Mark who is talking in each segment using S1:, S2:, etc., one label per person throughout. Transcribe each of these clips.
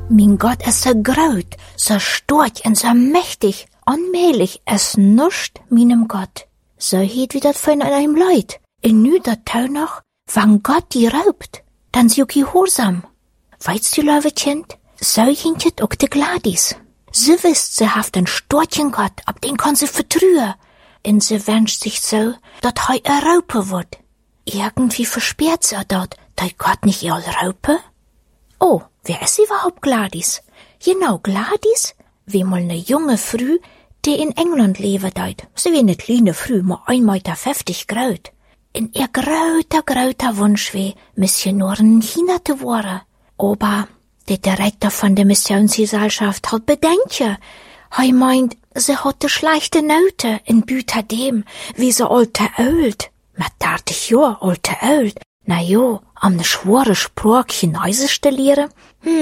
S1: Mein Gott, es so graut, so stark und so mächtig, allmählich, es nuscht meinem Gott. So hiet wie dat von einem Leid. Und nu dat Tau noch, wann Gott die raubt, dann sie auch gehorsam. Weißt du, liebe Kind, so hintet auch de Gladys. Sie wisst, sie haft ein Storchen Gott, ab den kann sie vertrühen. Und sie wünscht sich so, dat hei Raupe wird. Irgendwie versperrt sie dort, dat Gott nicht ihr Raupe? Oh, wer ist überhaupt Gladys? Genau, Gladys, wie mal ne junge Frau, die in England leben deit. Sie wie ne kleine Frau, mal 1,50 Meter graut. In ihr grauter Wunsch weh, Missionoren in China zu werden. Aber der Direktor von der Missionsgesellschaft hat Bedenken. Er meint, sie hat de schlechte Note in Büter dem, wie so alte Ölt. Mit 30 Jahr alte Ölt. Na jo, am ne schwere Sprache Chinesisch zu lehren,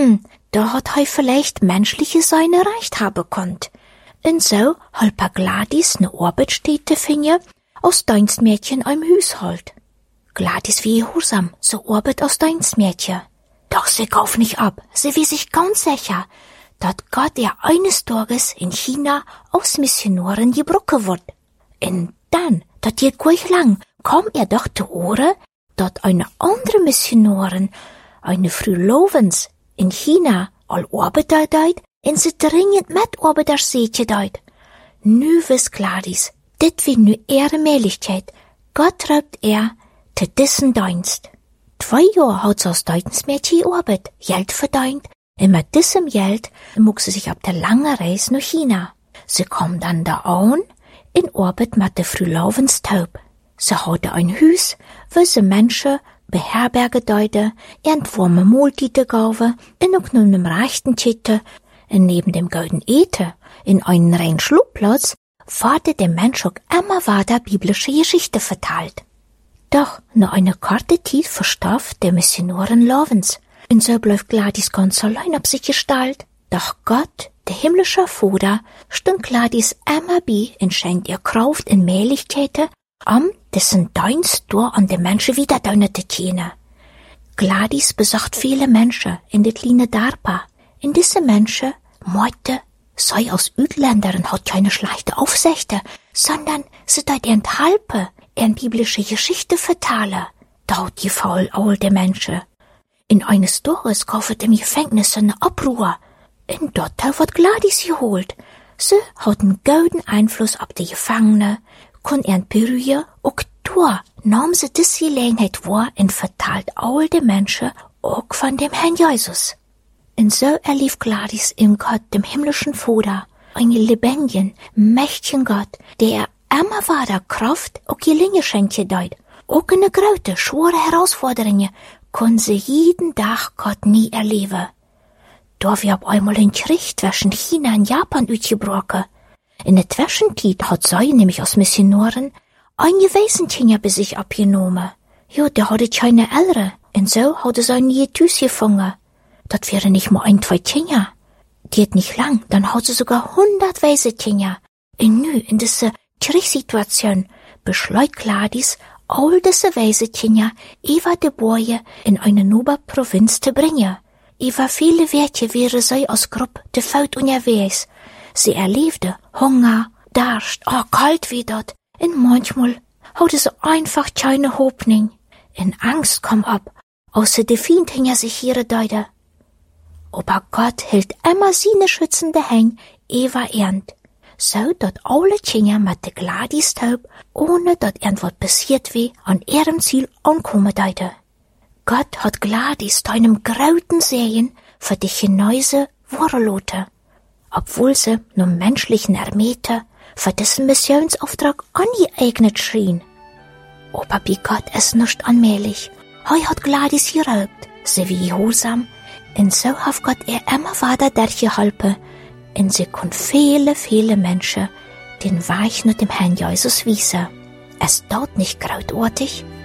S1: da hat er vielleicht menschliche Sein erreicht haben konnt. Und so halb Gladys ne Arbeitsstätte finden, aus Dienstmädchen im Haushalt. Gladys wie gehorsam, so arbeit aus Dienstmädchen. Doch sie kauf nicht ab, sie wie sich ganz sicher, dat Gott ihr eines Tages in China aus Missionoren gebrochen wird. Und dann, dat geht gleich lang, kam ihr doch zu Ohren, dat eine andere Missionorin, eine Frau Lovens, in China all Arbeiter deit, und sie dringend mit Arbeiter seetje deit. Nu wiss Gladys, dit wie nu ihre Möglichkeit, Gott raubt zu diesen Dienst. 2 Jahre hat sie als Dienstmädchen gearbeitet, Geld verdient, und mit diesem Geld muck sie sich auf der langen Reise nach China. Sie kam dann da an, in Arbeit mit der Frau Lovens Taub. Sie hatte ein Haus, wo sie Menschen beherbergen deute, und warme Mahlzeiten gaven, und auch nun im rechten Titel, und neben dem golden Eten, in einen reinen Schlupfplatz, wurde dem Mensch auch immer weiter biblische Geschichte verteilt. Doch nach einer kurzen Zeit verstarb der Missionorin Lovens, und so bleibt Gladys ganz allein auf sich gestellt. Doch Gott, der himmlische Vater, stund Gladys immer bei und schenkt ihr Kraft und Möglichkeiten, dessen Dienst durch an den Menschen wieder zu kennen. Gladys besucht viele Menschen in der kleinen Darpa. In diese Menschen meinte, sei als Üdländerin hat keine schlechte Aufsichten, sondern sie deit ihren Halpe, ihren biblische Geschichte vertellen. Dort die faul alte Menschen. In eines Tages kauft im Gefängnis eine Abruhe. In dort wird Gladys geholt. Sie hat einen guten Einfluss auf die Gefangene, kon ihren berühren, auch da nahm sie diese Gelegenheit wahr und verteilt all die Menschen auch von dem Herrn Jesus. Und so erlief Gladys im Gott, dem himmlischen Vater, einen lebendigen, mächtigen Gott, der immer weiter Kraft auch Gelingen schenkt deut. Auch eine große, schwere Herausforderung kon sie jeden Tag Gott nie erleben. Da wir auf einmal ein Krieg zwischen China und Japan ausgebrochen. In der Zwischenzeit hat sie, nämlich als Missionorin, ein Waisenkind bei sich abgenommen. Ja, der hatte keine Eltern, und so hatte sie ein Jetus gefangen. Das wäre nicht mal 1, 2 Kinder. Geht nicht lang, dann hat sie sogar 100 Waisenkinder. Und nu, in dieser Kriegssituation, beschleut Gladys, all diese Waisenkinder über die Boje in eine neue Provinz zu bringen. Über viele Wege wäre sie als Gruppe de Feld unterwegs. Sie erlebte Hunger, Durst, kalt wie dort. Und manchmal hatte sie einfach keine Hoffnung. In Angst kam ab, außer der Feind hinter sich ihre Deute. Aber Gott hielt immer seine schützende Hand über Ernd. So, dat alle Kinder mit der Gladys Taub, ohne dat irgendwas passiert wie, an ihrem Ziel ankommen deute. Gott hat Gladys zu einem grauten Sehen für die Chinese Warlote, obwohl sie nur menschlichen Ermiete für dessen Missionsauftrag angeeignet schien. Aber bei Gott ist nicht allmählich. Hat Gladys geraubt, sie wie gehorsam, und so hat Gott ihr immer weiter durchgeholfen, und sie kon viele Menschen den Weg nach dem Herrn Jesus wiesen. Es dauert nicht grautartig,